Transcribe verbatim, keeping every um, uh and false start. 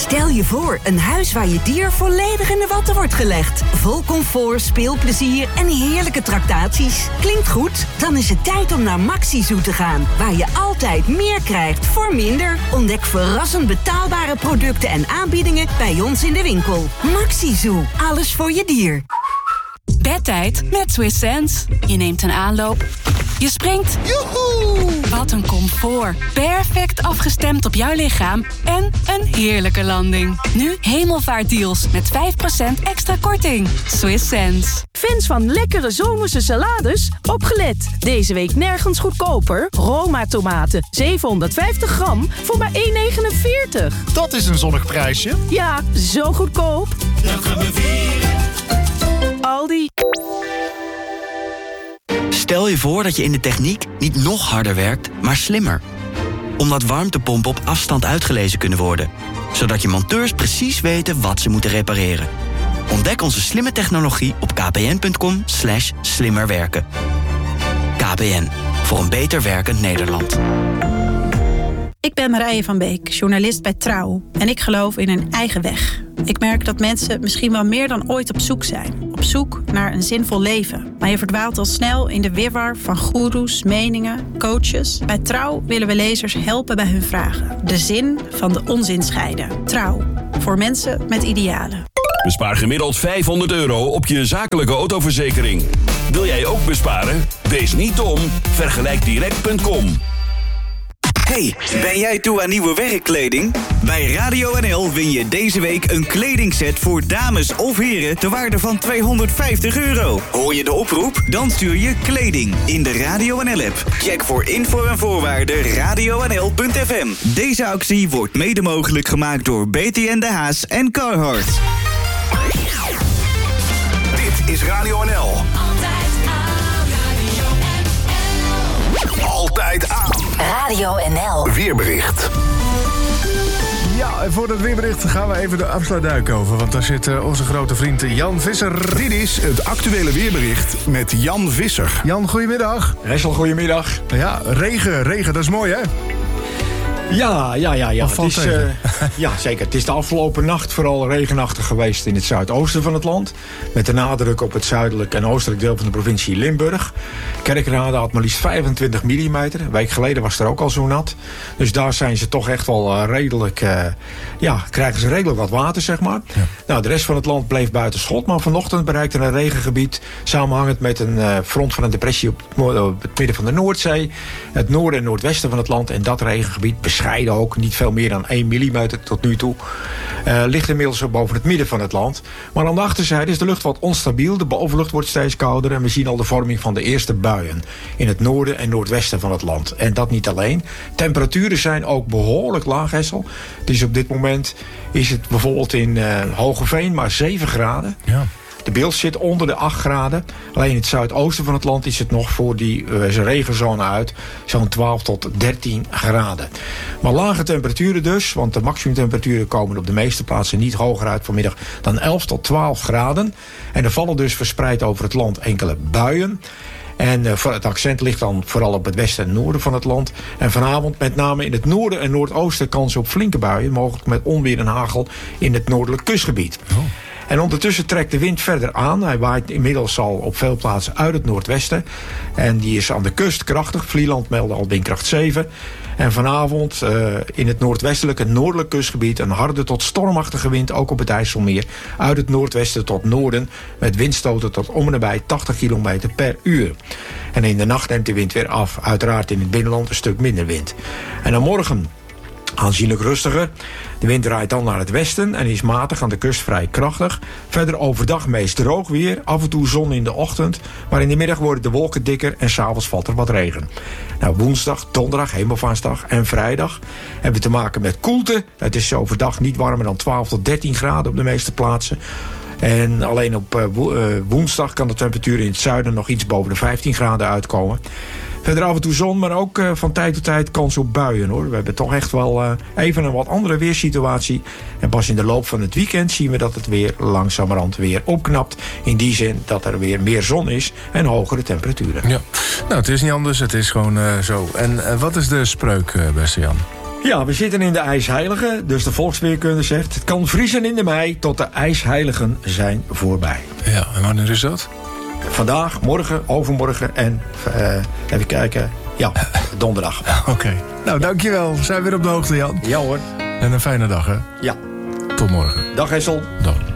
Stel je voor, een huis waar je dier volledig in de watten wordt gelegd. Vol comfort, speelplezier en heerlijke tractaties. Klinkt goed? Dan is het tijd om naar Maxi-Zoo te gaan. Waar je altijd meer krijgt voor minder. Ontdek verrassend betaalbare producten en aanbiedingen bij ons in de winkel. Maxi-Zoo, alles voor je dier. Bedtijd met Swiss Sense. Je neemt een aanloop. Je springt. Joehoe! Wat een comfort. Perfect afgestemd op jouw lichaam. En een heerlijke landing. Nu hemelvaartdeals met vijf procent extra korting. Swiss Sense. Fans van lekkere zomerse salades? Opgelet. Deze week nergens goedkoper. Roma tomaten. zevenhonderdvijftig gram voor maar één negenenveertig. Dat is een zonnig prijsje. Ja, zo goedkoop. Dat gaan we vieren. Aldi. Stel je voor dat je in de techniek niet nog harder werkt, maar slimmer. Omdat warmtepompen op afstand uitgelezen kunnen worden. Zodat je monteurs precies weten wat ze moeten repareren. Ontdek onze slimme technologie op kpn.com slash slimmerwerken. K P N, voor een beter werkend Nederland. Ik ben Marije van Beek, journalist bij Trouw. En ik geloof in een eigen weg. Ik merk dat mensen misschien wel meer dan ooit op zoek zijn. Op zoek naar een zinvol leven. Maar je verdwaalt al snel in de wirwar van goeroes, meningen, coaches. Bij Trouw willen we lezers helpen bij hun vragen. De zin van de onzin scheiden. Trouw. Voor mensen met idealen. Bespaar gemiddeld vijfhonderd euro op je zakelijke autoverzekering. Wil jij ook besparen? Wees niet dom. Vergelijk direct punt com. Hey, ben jij toe aan nieuwe werkkleding? Bij Radio N L win je deze week een kledingset voor dames of heren ter waarde van tweehonderdvijftig euro. Hoor je de oproep? Dan stuur je kleding in de Radio N L-app. Check voor info en voorwaarden radio n l punt f m. Deze actie wordt mede mogelijk gemaakt door B T N De Haas en Carhartt. Dit is Radio N L. Altijd aan. Radio N L. Weerbericht. Ja, en voor dat weerbericht gaan we even de afsluitduik over. Want daar zit uh, onze grote vriend Jan Visser. Dit is het actuele weerbericht met Jan Visser. Jan, goedemiddag. Ressel, goedemiddag. Ja, regen, regen, dat is mooi, hè? Ja, ja, ja. ja. Of valt het is, uh, ja, zeker. Het is de afgelopen nacht vooral regenachtig geweest in het zuidoosten van het land. Met de nadruk op het zuidelijk en oostelijk deel van de provincie Limburg. Kerkrade had maar liefst vijfentwintig millimeter. Een week geleden was het er ook al zo nat. Dus daar zijn ze toch echt wel uh, redelijk... Uh, ja, krijgen ze redelijk wat water, zeg maar. Ja. Nou, de rest van het land bleef buiten schot. Maar vanochtend bereikte een regengebied... samenhangend met een uh, front van een depressie op, op het midden van de Noordzee. Het noorden en noordwesten van het land. En dat regengebied bescheiden ook. Niet veel meer dan één millimeter tot nu toe. Uh, ligt inmiddels boven het midden van het land. Maar aan de achterzijde is de lucht wat onstabiel. De bovenlucht wordt steeds kouder. En we zien al de vorming van de eerste buien. In het noorden en noordwesten van het land. En dat niet alleen. Temperaturen zijn ook behoorlijk laag, Hessel. Dus op dit moment is het bijvoorbeeld in uh, Hogeveen maar zeven graden. Ja. De beeld zit onder de acht graden. Alleen in het zuidoosten van het land is het nog voor die uh, regenzone uit zo'n twaalf tot dertien graden. Maar lage temperaturen dus, want de maximumtemperaturen komen op de meeste plaatsen niet hoger uit vanmiddag dan elf tot twaalf graden. En er vallen dus verspreid over het land enkele buien. En uh, het accent ligt dan vooral op het westen en noorden van het land. En vanavond met name in het noorden en noordoosten kans op flinke buien. Mogelijk met onweer en hagel in het noordelijk kustgebied. Oh. En ondertussen trekt de wind verder aan. Hij waait inmiddels al op veel plaatsen uit het noordwesten. En die is aan de kust krachtig. Vlieland meldde al windkracht zeven. En vanavond uh, in het noordwestelijke en noordelijk kustgebied... een harde tot stormachtige wind, ook op het IJsselmeer... uit het noordwesten tot noorden... met windstoten tot om en nabij tachtig kilometer per uur. En in de nacht neemt de wind weer af. Uiteraard in het binnenland een stuk minder wind. En dan morgen aanzienlijk rustiger. De wind draait dan naar het westen en is matig aan de kust vrij krachtig. Verder overdag meest droog weer, af en toe zon in de ochtend. Maar in de middag worden de wolken dikker en 's avonds valt er wat regen. Nou, woensdag, donderdag, hemelvaartsdag en vrijdag hebben we te maken met koelte. Het is overdag niet warmer dan twaalf tot dertien graden op de meeste plaatsen. En alleen op uh, wo- uh, woensdag kan de temperatuur in het zuiden nog iets boven de vijftien graden uitkomen. Verder af en toe zon, maar ook uh, van tijd tot tijd kans op buien, hoor. We hebben toch echt wel uh, even een wat andere weersituatie. En pas in de loop van het weekend zien we dat het weer langzamerhand weer opknapt. In die zin dat er weer meer zon is en hogere temperaturen. Ja, nou, het is niet anders. Het is gewoon uh, zo. En uh, wat is de spreuk, uh, beste Jan? Ja, we zitten in de ijsheilige. Dus de volksweerkunde zegt... het kan vriezen in de mei tot de ijsheiligen zijn voorbij. Ja, en wanneer is dat? Vandaag, morgen, overmorgen en... Uh, even kijken... Ja, donderdag. Oké. Okay. Nou, dankjewel. We zijn weer op de hoogte, Jan. Ja hoor. En een fijne dag, hè? Ja. Tot morgen. Dag Hessel. Dag.